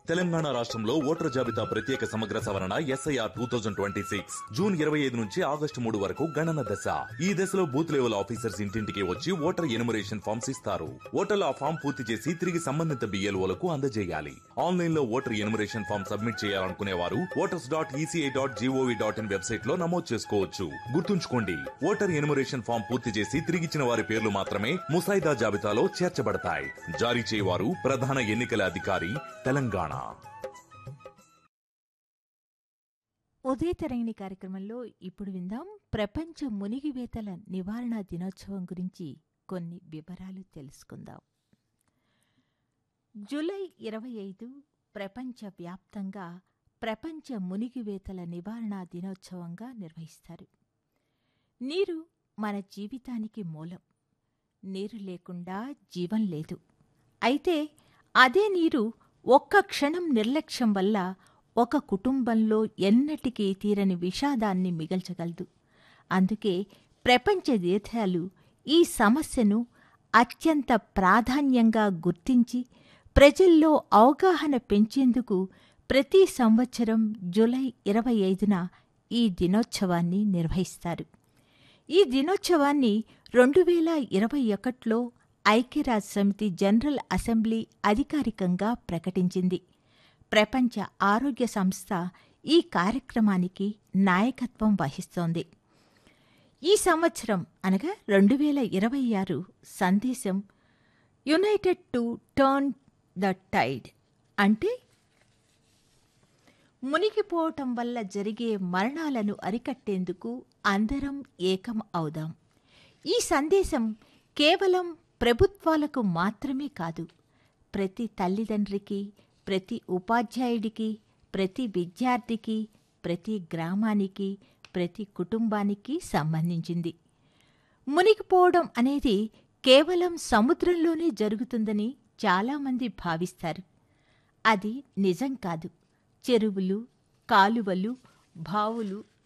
తెలంగాణ రాష్ట్రంలో ఓటర్ జాబితా ప్రత్యేక సమగ్ర సవరణ ఎస్ఐఆర్ 2026 జూన్ 25 నుంచి ఆగస్టు 3 వరకు గణన దశ. ఈ దశలో బూత్ లెవెల్ ఆఫీసర్స్ ఇంటింటికి వచ్చి ఓటర్ ఎనుమరేషన్ ఫామ్స్ ఇస్తారు. ఓటర్లు ఆ ఫామ్ పూర్తి చేసి తిరిగి సంబంధిత బిఎల్ఓలకు అందజేయాలి. ఆన్లైన్ లో ఓటర్ ఎనుమరేషన్ ఫామ్ సబ్మిట్ చేయాలనుకునే వారు voters.eci.gov.in వెబ్సైట్ లో నమోదు చేసుకోవచ్చు. గుర్తుంచుకోండి, ఓటర్ ఎనుమరేషన్ ఫామ్ పూర్తి చేసి తిరిగిచ్చిన వారి పేర్లు మాత్రమే ముసాయిదా జాబితాలో చేర్చబడతాయి. జారీ చేయవారు ప్రధాన ఎన్నికల అధికారి, తెలంగాణ. ఉదయ తరంగిణి కార్యక్రమంలో ఇప్పుడు విందాం ప్రపంచ మునిగివేతల నివారణ దినోత్సవం గురించి కొన్ని వివరాలు తెలుసుకుందాం. జూలై 25 ప్రపంచవ్యాప్తంగా ప్రపంచ మునిగివేతల నివారణ దినోత్సవంగా నిర్వహిస్తారు. నీరు మన జీవితానికి మూలం. నీరు లేకుండా జీవం లేదు. అయితే అదే నీరు ఒక్క క్షణం నిర్లక్ష్యం వల్ల ఒక కుటుంబంలో ఎన్నటికీ తీరని విషాదాన్ని మిగల్చగలదు. అందుకే ప్రపంచ దేశాలు ఈ సమస్యను అత్యంత ప్రాధాన్యంగా గుర్తించి ప్రజల్లో అవగాహన పెంచేందుకు ప్రతి సంవత్సరం జూలై 25న ఈ దినోత్సవాన్ని నిర్వహిస్తారు. ఈ దినోత్సవాన్ని 2021లో ఐక్యరాజ్యసమితి జనరల్ అసెంబ్లీ అధికారికంగా ప్రకటించింది. ప్రపంచ ఆరోగ్య సంస్థ ఈ కార్యక్రమానికి నాయకత్వం వహిస్తోంది. ఈ సంవత్సరం అనగా 2026 సందేశం United to turn the Tide, అంటే మునిగిపోవటం వల్ల జరిగే మరణాలను అరికట్టేందుకు అందరం ఏకం అవుదాం. ఈ సందేశం కేవలం ప్రభుత్వాలకు మాత్రమే కాదు, ప్రతి తల్లిదండ్రికి, ప్రతి ఉపాధ్యాయుడికి, ప్రతి విద్యార్థికి, ప్రతి గ్రామానికి, ప్రతి కుటుంబానికి సంబంధించింది. మునిగిపోవడం అనేది కేవలం సముద్రంలోనే జరుగుతుందని చాలామంది భావిస్తారు. అది నిజం కాదు. చెరువులు, కాలువలు, బావులు,